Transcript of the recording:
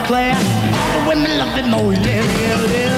play. All the women love it more. Yeah, yeah, yeah.